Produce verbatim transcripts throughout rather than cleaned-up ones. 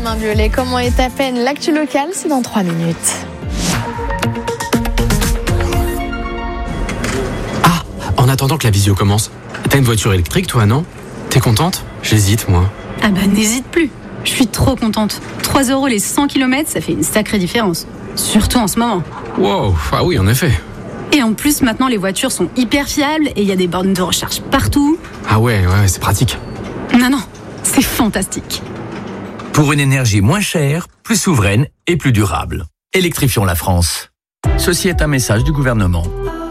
Benjamin Biolay, comment est à peine l'actu locale, c'est dans trois minutes. Ah, en attendant que la visio commence, t'as une voiture électrique toi, non ? T'es contente ? J'hésite moi. Ah bah n'hésite plus, je suis trop contente. trois euros les cent kilomètres, ça fait une sacrée différence. Surtout en ce moment. Wow, ah oui en effet. Et en plus maintenant les voitures sont hyper fiables et il y a des bornes de recharge partout. Ah ouais, ouais, c'est pratique. Non, non, c'est fantastique. Pour une énergie moins chère, plus souveraine et plus durable. Électrifions la France. Ceci est un message du gouvernement.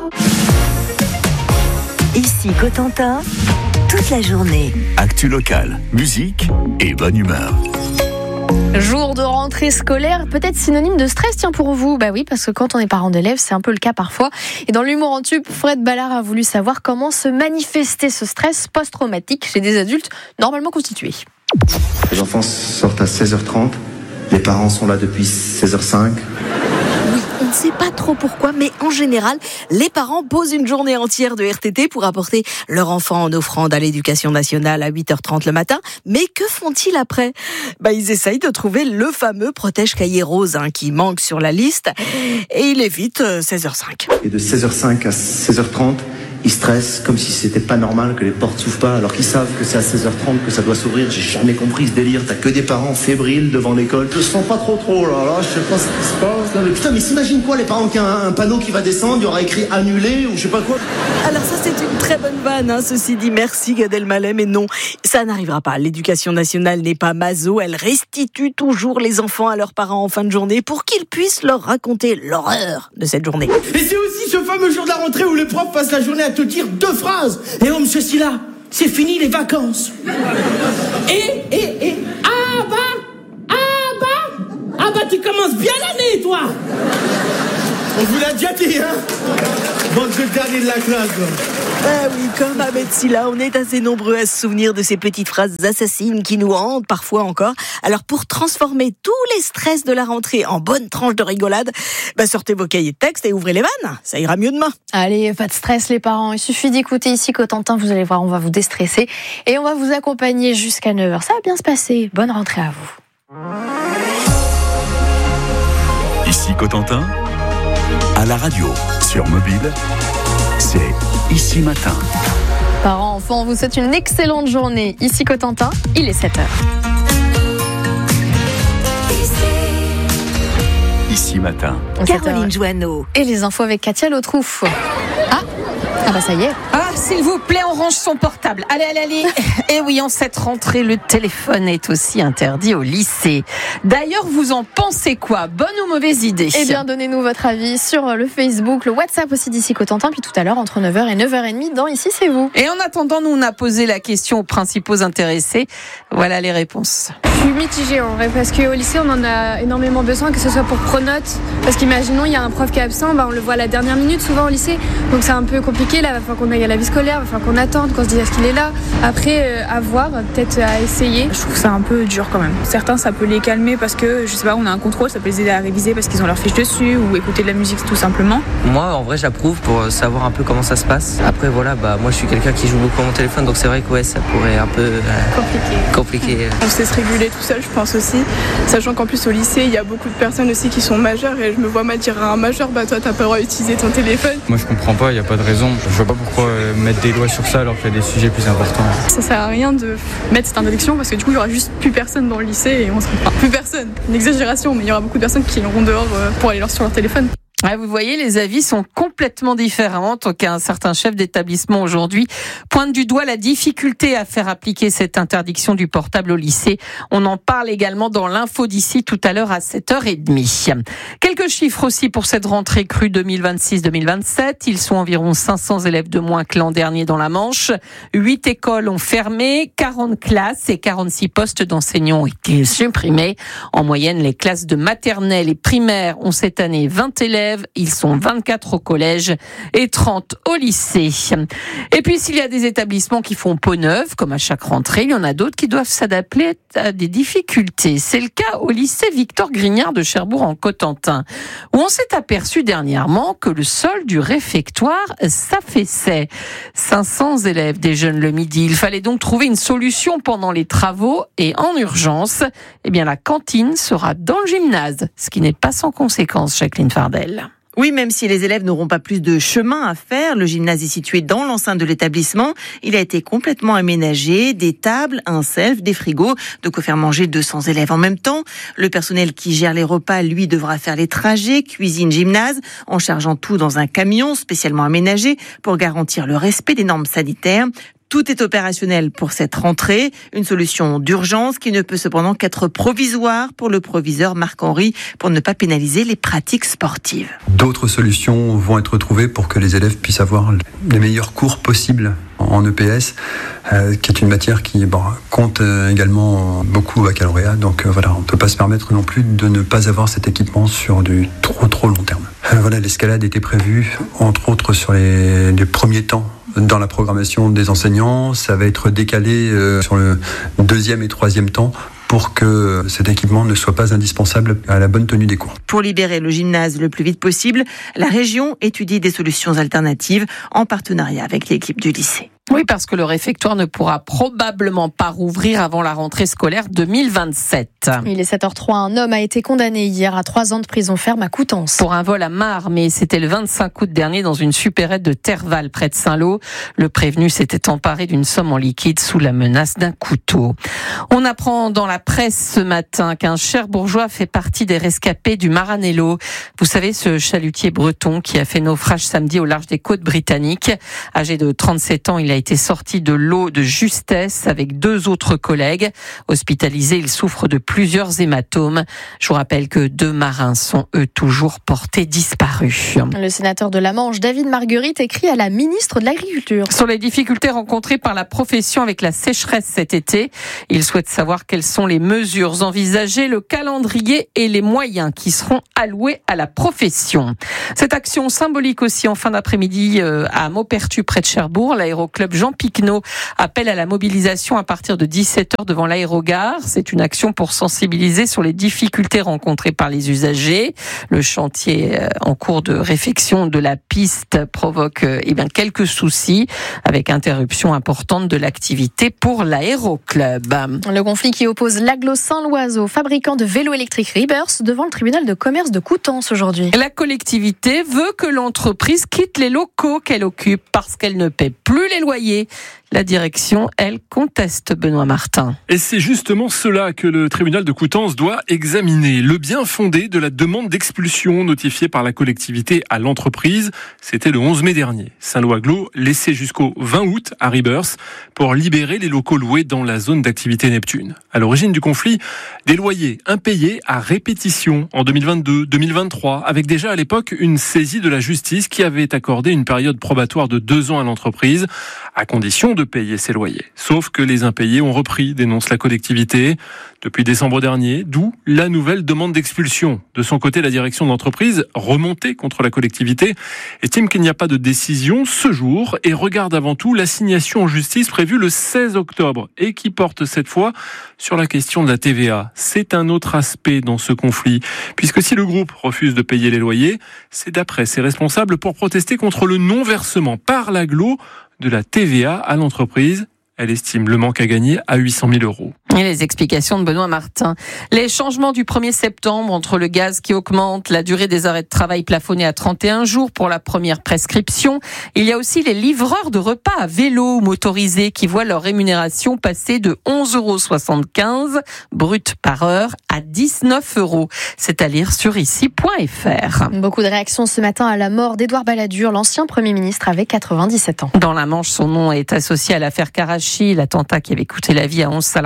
Ici Cotentin, toute la journée. Actu locale, musique et bonne humeur. Jour de rentrée scolaire, peut-être synonyme de stress, tiens, pour vous. Bah oui, parce que quand on est parent d'élèves, c'est un peu le cas parfois. Et dans l'humour en tube, Fred Ballard a voulu savoir comment se manifester ce stress post-traumatique chez des adultes normalement constitués. Les enfants sortent à seize heures trente, les parents sont là depuis seize heures cinq. Oui, on ne sait pas trop pourquoi, mais en général, les parents posent une journée entière de R T T pour apporter leur enfant en offrande à l'éducation nationale à huit heures trente le matin. Mais que font-ils après ? Bah, ils essayent de trouver le fameux protège-cahier rose hein, qui manque sur la liste et il évite euh, seize heures cinq. Et de seize heures cinq à seize heures trente, ils stressent comme si c'était pas normal que les portes s'ouvrent pas, alors qu'ils savent que c'est à seize heures trente que ça doit s'ouvrir. J'ai jamais compris ce délire. T'as que des parents fébriles devant l'école. Je sens pas trop trop là, là, je sais pas ce qui se passe. Là. Mais putain, mais s'imagine quoi les parents qui ont un, un panneau qui va descendre, il y aura écrit annulé ou je sais pas quoi. Alors ça c'est une très bonne vanne, hein, ceci dit, merci Gad Elmaleh, mais non, ça n'arrivera pas. L'éducation nationale n'est pas maso, elle restitue toujours les enfants à leurs parents en fin de journée pour qu'ils puissent leur raconter l'horreur de cette journée. Et c'est aussi ce fameux jour de la rentrée où les profs passent la journée à te dire deux phrases. Et oh monsieur Silla, c'est fini les vacances. Et, et, et, ah bah, ah bah, ah bah tu commences bien l'année toi. On vous l'a déjà dit, hein. Bande de dernier de la classe. Ah oui, comme Ahmed Silla, on est assez nombreux à se souvenir de ces petites phrases assassines qui nous hantent parfois encore. Alors pour transformer tous les stress de la rentrée en bonne tranche de rigolade, bah sortez vos cahiers de texte et ouvrez les vannes, ça ira mieux demain. Allez, pas de stress les parents, il suffit d'écouter ici Cotentin, vous allez voir, on va vous déstresser et on va vous accompagner jusqu'à neuf heures. Ça va bien se passer, bonne rentrée à vous. Ici Cotentin, à la radio, sur mobile, c'est Ici Matin. Parents, enfants, on vous souhaite une excellente journée. Ici Cotentin, il est sept heures. Ici Matin. Caroline Joanneau. Et les infos avec Katia Lautrouf. Ah, ah bah ça y est. Ah, s'il vous plaît, on range son portable. Allez, allez, allez. Et oui, en cette rentrée, le téléphone est aussi interdit au lycée. D'ailleurs, vous en pensez quoi ? Bonne ou mauvaise idée ? Eh bien, donnez-nous votre avis sur le Facebook, le WhatsApp aussi d'Ici Cotentin, puis tout à l'heure, entre neuf heures et neuf heures trente dans Ici, c'est vous. Et en attendant, nous, on a posé la question aux principaux intéressés. Voilà les réponses. Je suis mitigée en vrai, parce qu'au lycée, on en a énormément besoin, que ce soit pour pronotes. Parce qu'imaginons, il y a un prof qui est absent, bah, on le voit à la dernière minute, souvent au lycée. Donc c'est un peu compliqué, là, il va falloir qu'on aille à la vie scolaire, il va falloir qu'on attende, qu'on se dise est-ce qu'il est là. Après, euh, à voir, peut-être à essayer. Je trouve ça un peu dur quand même. Certains, ça peut les calmer parce que, je sais pas, on a un contrôle, ça peut les aider à réviser parce qu'ils ont leur fiche dessus ou écouter de la musique tout simplement. Moi, en vrai, j'approuve pour savoir un peu comment ça se passe. Après, voilà, bah, moi, je suis quelqu'un qui joue beaucoup à mon téléphone, donc c'est vrai que ouais, ça pourrait un peu euh, compliqué. compliqué. On sait se réguler tout seul, je pense aussi. Sachant qu'en plus, au lycée, il y a beaucoup de personnes aussi qui sont majeures et je me vois mal dire à un majeur, bah toi, t'as pas le droit d'utiliser ton téléphone. Moi, je comprends pas, il n'y a pas de raison. Je vois pas pourquoi euh, mettre des lois sur ça alors qu'il y a des sujets plus importants. Ça sert à rien de mettre cette interdiction parce que du coup, il y aura juste plus personne dans le lycée et on sera enfin, plus personne. Une exagération, mais il y aura beaucoup de personnes qui iront dehors pour aller leur sur leur téléphone. Ah, vous voyez, les avis sont complètement différents. En tout cas, un certain chef d'établissement aujourd'hui pointe du doigt la difficulté à faire appliquer cette interdiction du portable au lycée. On en parle également dans l'info d'ici tout à l'heure à sept heures trente. Quelques chiffres aussi pour cette rentrée crue deux mille vingt-six deux mille vingt-sept. Ils sont environ cinq cents élèves de moins que l'an dernier dans la Manche. Huit écoles ont fermé, quarante classes et quarante-six postes d'enseignants ont été supprimés. En moyenne, les classes de maternelle et primaire ont cette année vingt élèves. élèves. Ils sont vingt-quatre au collège et trente au lycée. Et puis, s'il y a des établissements qui font peau neuve, comme à chaque rentrée, il y en a d'autres qui doivent s'adapter à des difficultés. C'est le cas au lycée Victor Grignard de Cherbourg en Cotentin, où on s'est aperçu dernièrement que le sol du réfectoire s'affaissait. cinq cents élèves déjeunent le midi. Il fallait donc trouver une solution pendant les travaux et en urgence, eh bien la cantine sera dans le gymnase, ce qui n'est pas sans conséquence, Jacqueline Fardel. Oui, même si les élèves n'auront pas plus de chemin à faire, le gymnase est situé dans l'enceinte de l'établissement. Il a été complètement aménagé, des tables, un self, des frigos, de quoi faire manger deux cents élèves en même temps. Le personnel qui gère les repas, lui, devra faire les trajets, cuisine, gymnase, en chargeant tout dans un camion spécialement aménagé pour garantir le respect des normes sanitaires. Tout est opérationnel pour cette rentrée, une solution d'urgence qui ne peut cependant qu'être provisoire pour le proviseur Marc-Henri pour ne pas pénaliser les pratiques sportives. D'autres solutions vont être trouvées pour que les élèves puissent avoir les meilleurs cours possibles en E P S, euh, qui est une matière qui bon, compte également beaucoup au baccalauréat. Donc euh, voilà, on ne peut pas se permettre non plus de ne pas avoir cet équipement sur du trop trop long terme. Euh, voilà, l'escalade était prévue, entre autres sur les, les premiers temps dans la programmation des enseignants. Ça va être décalé euh, sur le deuxième et troisième temps pour que cet équipement ne soit pas indispensable à la bonne tenue des cours. Pour libérer le gymnase le plus vite possible, la région étudie des solutions alternatives en partenariat avec l'équipe du lycée. Oui, parce que le réfectoire ne pourra probablement pas rouvrir avant la rentrée scolaire deux mille vingt-sept. Il est sept heures trois. Un homme a été condamné hier à trois ans de prison ferme à Coutances. Pour un vol à main armée, c'était le vingt-cinq août dernier dans une supérette de Terval, près de Saint-Lô. Le prévenu s'était emparé d'une somme en liquide sous la menace d'un couteau. On apprend dans la presse ce matin qu'un Cherbourgeois fait partie des rescapés du Maranello. Vous savez, ce chalutier breton qui a fait naufrage samedi au large des côtes britanniques. Âgé de trente-sept ans, il a été sorti de l'eau de justesse avec deux autres collègues. Hospitalisé, il souffre de plusieurs hématomes. Je vous rappelle que deux marins sont eux toujours portés disparus. Le sénateur de la Manche, David Marguerite, écrit à la ministre de l'Agriculture sur les difficultés rencontrées par la profession avec la sécheresse cet été. Il souhaite savoir quelles sont les mesures envisagées, le calendrier et les moyens qui seront alloués à la profession. Cette action symbolique aussi en fin d'après-midi à Maupertu près de Cherbourg, l'aéroclub Jean Picquenot appelle à la mobilisation à partir de dix-sept heures devant l'aérogare. C'est une action pour sensibiliser sur les difficultés rencontrées par les usagers. Le chantier en cours de réfection de la piste provoque eh bien, quelques soucis avec interruption importante de l'activité pour l'aéroclub. Le conflit qui oppose l'Agglo Saint-Loise au fabricant de vélos électriques Rebirth devant le tribunal de commerce de Coutances aujourd'hui. La collectivité veut que l'entreprise quitte les locaux qu'elle occupe parce qu'elle ne paie plus les loyers. La direction, elle, conteste Benoît Martin. Et c'est justement cela que le tribunal de Coutances doit examiner. Le bien fondé de la demande d'expulsion notifiée par la collectivité à l'entreprise. C'était le onze mai dernier. Saint-Lô-Agglo laissé jusqu'au vingt août à Rebirth pour libérer les locaux loués dans la zone d'activité Neptune. À l'origine du conflit, des loyers impayés à répétition en deux mille vingt-deux deux mille vingt-trois, avec déjà à l'époque une saisie de la justice qui avait accordé une période probatoire de deux ans à l'entreprise, à condition de payer ses loyers. Sauf que les impayés ont repris, dénonce la collectivité, depuis décembre dernier, d'où la nouvelle demande d'expulsion. De son côté, la direction de l'entreprise, remontée contre la collectivité, estime qu'il n'y a pas de décision ce jour et regarde avant tout l'assignation en justice prévue le seize octobre et qui porte cette fois sur la question de la T V A. C'est un autre aspect dans ce conflit, puisque si le groupe refuse de payer les loyers, c'est d'après ses responsables pour protester contre le non-versement par l'Agglo de la T V A à l'entreprise. Elle estime le manque à gagner à huit cent mille euros. Et les explications de Benoît Martin. Les changements du premier septembre entre le gaz qui augmente, la durée des arrêts de travail plafonnée à trente et un jours pour la première prescription. Il y a aussi les livreurs de repas à vélo ou motorisés qui voient leur rémunération passer de onze euros soixante-quinze brut par heure à dix-neuf euros. C'est à lire sur ici point f r. Beaucoup de réactions ce matin à la mort d'Édouard Balladur, l'ancien Premier ministre avait quatre-vingt-dix-sept ans. Dans la Manche, son nom est associé à l'affaire Karachi, l'attentat qui avait coûté la vie à onze salariés de la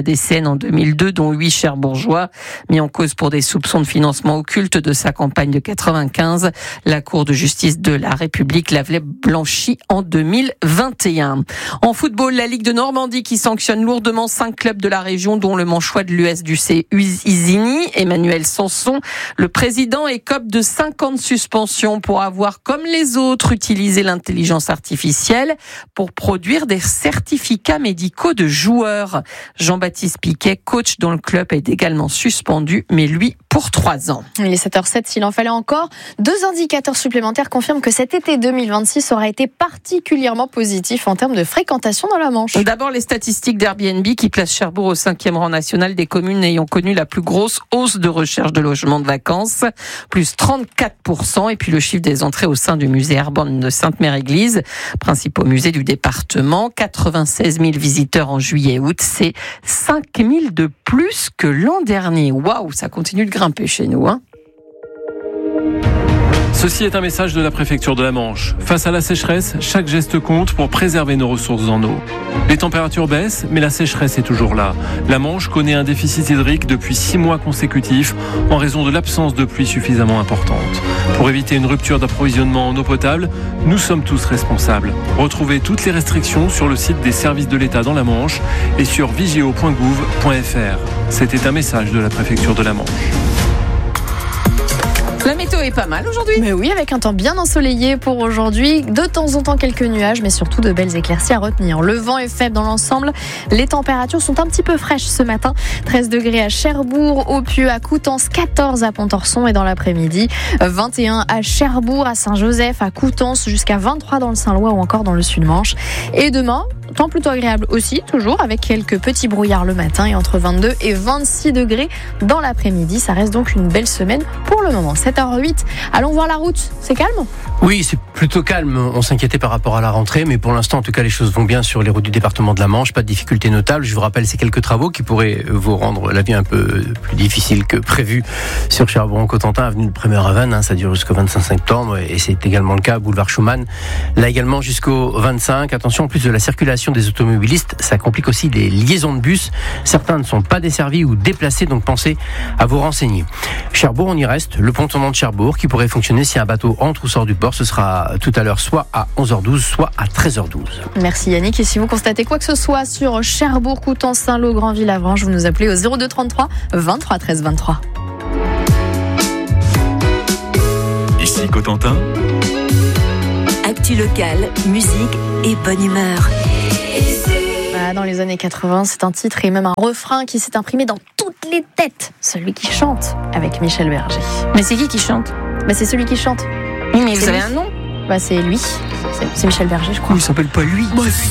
D C N en deux mille deux, dont huit cherbourgeois. Mis en cause pour des soupçons de financement occulte de sa campagne de quatre-vingt-quinze. La Cour de justice de la République l'avait blanchi en deux mille vingt et un. En football, la Ligue de Normandie qui sanctionne lourdement cinq clubs de la région, dont le manchois de l'U S du C Isigny, Emmanuel Sanson. Le président écope de cinq ans de suspension pour avoir, comme les autres, utilisé l'intelligence artificielle pour produire des certificats médicaux de joueurs. Jean-Baptiste Piquet, coach dans le club, est également suspendu, mais lui pour trois ans. Il est sept heures zéro sept, s'il en fallait encore. Deux indicateurs supplémentaires confirment que cet été deux mille vingt-six aura été particulièrement positif en termes de fréquentation dans la Manche. D'abord, les statistiques d'Airbnb qui placent Cherbourg au cinquième rang national des communes ayant connu la plus grosse hausse de recherche de logements de vacances, plus trente-quatre pour cent. Et puis le chiffre des entrées au sein du musée Airborne de Sainte-Mère-Église, principal musée du département, quatre-vingt-seize mille visiteurs en juillet et août, c'est cinq mille de plus que l'an dernier. Waouh, ça continue de grimper chez nous, hein. Ceci est un message de la préfecture de la Manche. Face à la sécheresse, chaque geste compte pour préserver nos ressources en eau. Les températures baissent, mais la sécheresse est toujours là. La Manche connaît un déficit hydrique depuis six mois consécutifs en raison de l'absence de pluie suffisamment importante. Pour éviter une rupture d'approvisionnement en eau potable, nous sommes tous responsables. Retrouvez toutes les restrictions sur le site des services de l'État dans la Manche et sur vigeo point gouv point f r. C'était un message de la préfecture de la Manche. La météo est pas mal aujourd'hui. Mais oui, avec un temps bien ensoleillé pour aujourd'hui. De temps en temps, quelques nuages, mais surtout de belles éclaircies à retenir. Le vent est faible dans l'ensemble. Les températures sont un petit peu fraîches ce matin. treize degrés à Cherbourg, au Pieux, à Coutances, quatorze à Pontorson et dans l'après-midi, vingt et un à Cherbourg, à Saint-Joseph, à Coutances, jusqu'à vingt-trois dans le Saint-Lois ou encore dans le Sud-Manche. Et demain, temps plutôt agréable aussi, toujours avec quelques petits brouillards le matin et entre vingt-deux et vingt-six degrés dans l'après-midi. Ça reste donc une belle semaine pour le moment. sept heures huit, allons voir la route. C'est calme ? Oui, c'est plutôt calme. On s'inquiétait par rapport à la rentrée, mais pour l'instant, en tout cas, les choses vont bien sur les routes du département de la Manche. Pas de difficultés notables. Je vous rappelle ces quelques travaux qui pourraient vous rendre la vie un peu plus difficile que prévu sur Cherbourg-en-Cotentin, avenue de Prémer-Aven. Hein, ça dure jusqu'au vingt-cinq septembre et c'est également le cas boulevard Schumann. Là également jusqu'au vingt-cinq. Attention, en plus de la circulation des automobilistes, ça complique aussi les liaisons de bus. Certains ne sont pas desservis ou déplacés, donc pensez à vous renseigner. Cherbourg, on y reste. Le pontonnement de Cherbourg qui pourrait fonctionner si un bateau entre ou sort du port. Ce sera tout à l'heure soit à onze heures douze, soit à treize heures douze. Merci Yannick. Et si vous constatez quoi que ce soit sur Cherbourg, Coutances, Saint-Lô, Granville-Avranches, vous nous appelez au zéro deux trente-trois vingt-trois treize vingt-trois. Ici Cotentin. Actu locale, musique et bonne humeur. Dans les années quatre-vingts, c'est un titre et même un refrain qui s'est imprimé dans toutes les têtes. Celui qui chante avec Michel Berger. Mais c'est qui qui chante ? Bah, c'est celui qui chante. Oui, mais c'est vous avez lui. un nom ? Bah, c'est lui. C'est, c'est Michel Berger, je crois. Il s'appelle pas lui. Bah,